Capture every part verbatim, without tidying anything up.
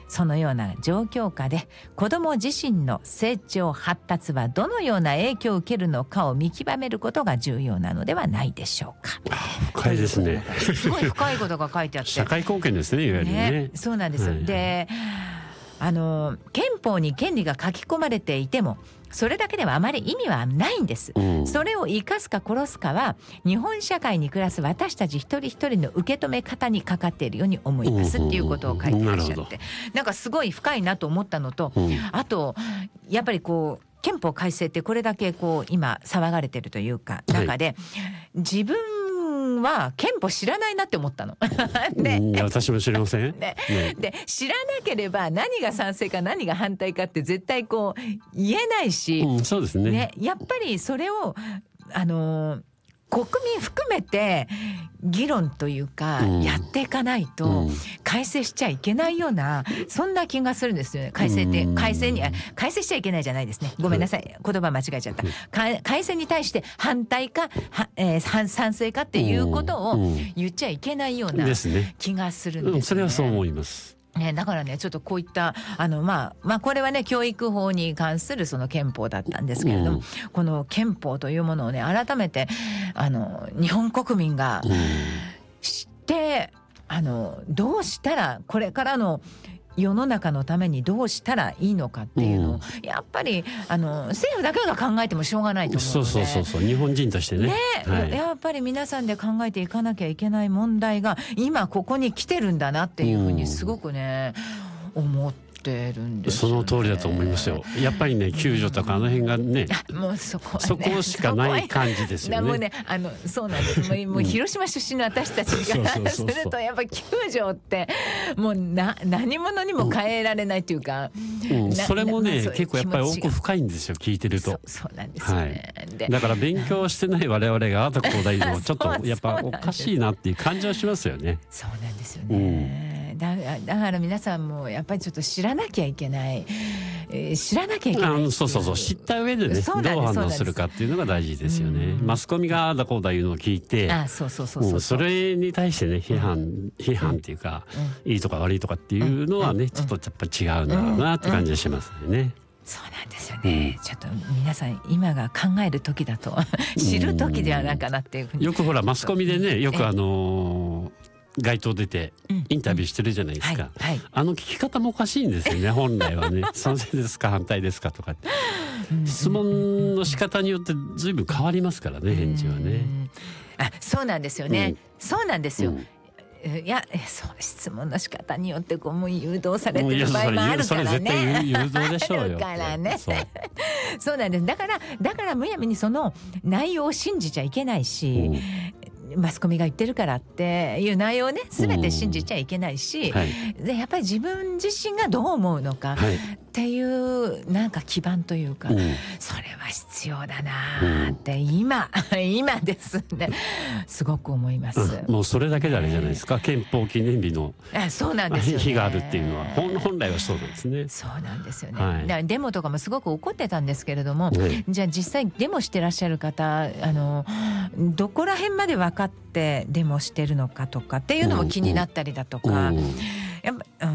そのような状況下で子ども自身の成長発達はどのような影響を受けるのかを見極めることが重要なのではないでしょうか。 深いですね。 すごい深いことが書いてあって社会貢献ですね、いわゆるね。 ね、そうなんです、 はいはい、 であの憲法に権利が書き込まれていてもそれだけではあまり意味はないんです、うん、それを生かすか殺すかは日本社会に暮らす私たち一人一人の受け止め方にかかっているように思いますっていうことを書いてらっしゃって、なんかすごい深いなと思ったのと、うん、あとやっぱりこう憲法改正ってこれだけこう今騒がれてるというか中で、はい、自分は憲法知らないなって思ったので、 うん、私も知りません、 ねね、で知らなければ何が賛成か何が反対かって絶対こう言えないし、 うん、そうですね、 ね、やっぱりそれをあのー国民含めて議論というかやっていかないと改正しちゃいけないようなそんな気がするんですよね。改正って改正に改正しちゃいけないじゃないですね。ごめんなさい、言葉間違えちゃった。改正に対して反対か、えー、賛成かっていうことを言っちゃいけないような気がするんですね。 それはそう思いますね、だからねちょっとこういったあの、まあ、まあこれはね教育法に関するその憲法だったんですけれども、うん、この憲法というものをね改めてあの日本国民が知って、うん、あのどうしたらこれからの世の中のためにどうしたらいいのかっていうのを、うん、やっぱりあの政府だけが考えてもしょうがないと思うので、 そうそうそうそう、日本人としてね、ね、 はい、やっぱり皆さんで考えていかなきゃいけない問題が今ここに来てるんだなっていうふうにすごくね、うん、思ってるんですよね。 その通りだと思いますよ。やっぱりね救助とかあの辺がね、 うん、もうそこはね、 そこしかない感じですよね。 もうねあのそうなんです。もう、もう広島出身の私たちがするとやっぱり救助ってもうな何者にも変えられないというか、 うんうん、それもね、まあ、結構やっぱり奥深いんですよ聞いてると。 そ, そうなんですよね、 はい、だから勉強してない我々があたこうだいのちょっとやっぱおかしいなっていう感じはしますよね。 そうなんですよね、うん、だ, だから皆さんもやっぱりちょっと知らなきゃいけない、えー、知らなきゃいけない。 そうそうそう、知った上でねどう反応するかっていうのが大事ですよね。マスコミがあだこうだいうのを聞いて、あ、そうそうそうそう、うん、それに対してね批判、うん、批判っていうか、うん、いいとか悪いとかっていうのはね、うん、ちょっとやっぱ違うんだろうなって感じがしますね、うんうん、 そうなんですよね、うん、ちょっと皆さん今が考える時だと知る時ではないかなっていうふうに。 よくほらマスコミでねよくあのー街頭出てインタビューしてるじゃないですか、うんはいはい、あの聞き方もおかしいんですよね本来はね賛成ですか反対ですかとかって質問の仕方によって随分変わりますからね返事はね。 あ、そうなんですよね、うん、そうなんですよ、うん、いやそう質問の仕方によってこうもう誘導されてる場合もあるからね。それ絶対誘導でしょうよからねそうそうなんです。だからだからむやみにその内容を信じちゃいけないし、うん、マスコミが言ってるからっていう内容をね全て信じちゃいけないし、うん、はい、でやっぱり自分自身がどう思うのかっていうなんか基盤というか、うん、それは必要だなって今、うん、今ですねすごく思います、 うん、もうそれだけであれじゃないですか、えー、憲法記念日のそうなんですよね、 日があるっていうのは 本, 本来はそうなんですね。 そうなんですよね、はい、だデモとかもすごく怒ってたんですけれども、はい、じゃあ実際デモしてらっしゃる方あのどこら辺まで分かってデモしてるのかとかっていうのも気になったりだとか、うんうん、やっぱ、うん、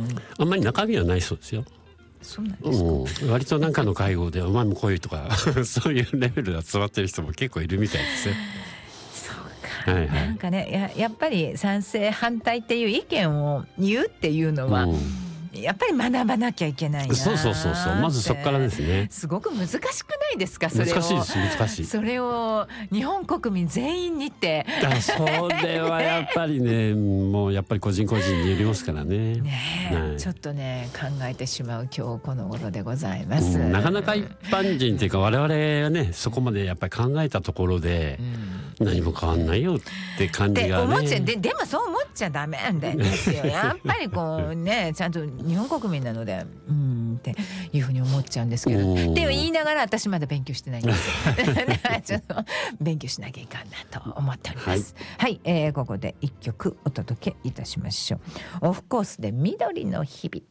あんまり中身はないそうですよ。 そうなんですか、 うん、割となんかの会合でお前もこういうとかそういうレベルで集まってる人も結構いるみたいですよ。 そうか、はいはい、なんかね や, やっぱり賛成反対っていう意見を言うっていうのは、うん、やっぱり学ばなきゃいけないな。 そうそうそうそう、まずそこからですね。 すごく難しくないですかそれを。 難しいです難しい。 それを日本国民全員にってそれはやっぱりねもうやっぱり個人個人によりますからね。 ねえ、はい、ちょっとね考えてしまう今日この頃でございます、 うん、なかなか一般人っていうか我々はねそこまでやっぱり考えたところで、うん、何も変わんないよって感じがね。 で思っちゃででもそう思っちゃダメなんですよやっぱりこうねちゃんと日本国民なのでうんっていうふうに思っちゃうんですけど、って言いながら私まだ勉強してないんですちょっと勉強しなきゃいかんなと思っております。はい、はい、えー、ここで一曲お届けいたしましょう。オフコースで緑の日々。